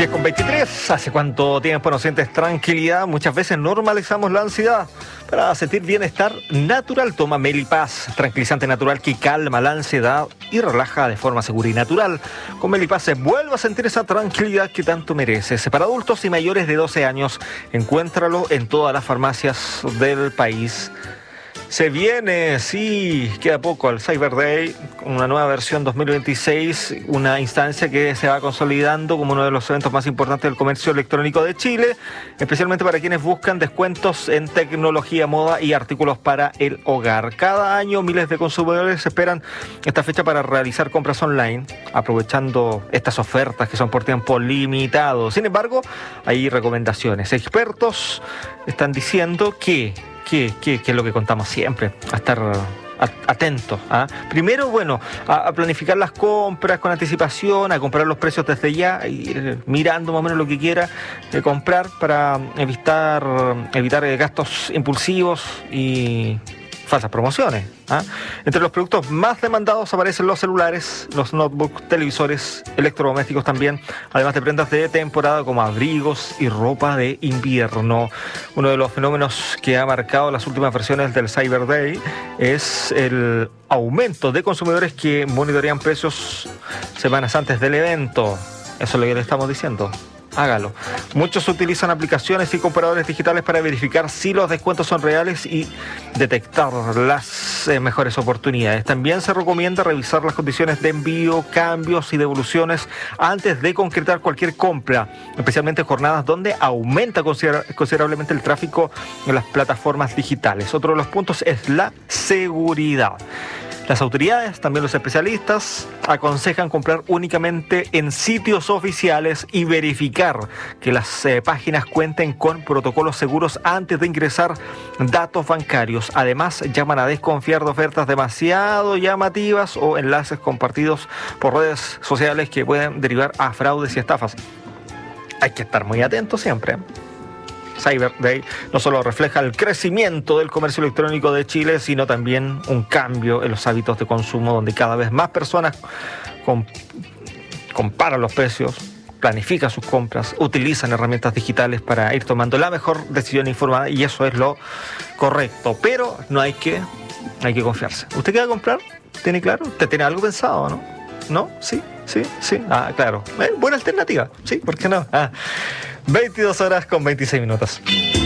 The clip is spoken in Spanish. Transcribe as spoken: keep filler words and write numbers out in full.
diez con veintitrés, ¿hace cuánto tiempo nos sientes tranquilidad? Muchas veces normalizamos la ansiedad. Para sentir bienestar natural, toma Melipaz, tranquilizante natural que calma la ansiedad y relaja de forma segura y natural. Con Melipaz se vuelve a sentir esa tranquilidad que tanto mereces. Para adultos y mayores de doce años, encuéntralo en todas las farmacias del país. Se viene, sí, queda poco al Cyber Day, una nueva versión dos mil veintiséis, una instancia que se va consolidando como uno de los eventos más importantes del comercio electrónico de Chile, especialmente para quienes buscan descuentos en tecnología, moda y artículos para el hogar. Cada año miles de consumidores esperan esta fecha para realizar compras online, aprovechando estas ofertas que son por tiempo limitado. Sin embargo, hay recomendaciones. Expertos están diciendo que ¿Qué, qué, qué es lo que contamos siempre? A estar atentos. ¿ah? Primero, bueno, a, a planificar las compras con anticipación, a comprar los precios desde ya, ir mirando más o menos lo que quiera eh, comprar para evitar, evitar eh, gastos impulsivos y falsas promociones. ¿ah? Entre los productos más demandados aparecen los celulares, los notebooks, televisores, electrodomésticos también, además de prendas de temporada como abrigos y ropa de invierno. Uno de los fenómenos que ha marcado las últimas versiones del Cyber Day es el aumento de consumidores que monitorean precios semanas antes del evento. Eso es lo que le estamos diciendo. Hágalo. Muchos utilizan aplicaciones y comparadores digitales para verificar si los descuentos son reales y detectar las eh, mejores oportunidades. También se recomienda revisar las condiciones de envío, cambios y devoluciones antes de concretar cualquier compra, especialmente en jornadas donde aumenta consider- considerablemente el tráfico en las plataformas digitales. Otro de los puntos es la seguridad. Las autoridades, también los especialistas, aconsejan comprar únicamente en sitios oficiales y verificar que las eh, páginas cuenten con protocolos seguros antes de ingresar datos bancarios. Además, llaman a desconfiar de ofertas demasiado llamativas o enlaces compartidos por redes sociales que pueden derivar a fraudes y estafas. Hay que estar muy atentos siempre. Cyber Day no solo refleja el crecimiento del comercio electrónico de Chile, sino también un cambio en los hábitos de consumo, donde cada vez más personas comp- comparan los precios, planifican sus compras, utilizan herramientas digitales para ir tomando la mejor decisión informada, y eso es lo correcto. Pero no hay que, hay que confiarse. ¿Usted qué va a comprar? ¿Tiene claro? ¿Usted tiene algo pensado, no? ¿No? ¿Sí? ¿Sí? ¿Sí? Ah, claro. Eh, buena alternativa. ¿Sí? ¿Por qué no? Ah. veintidós horas con veintiséis minutos.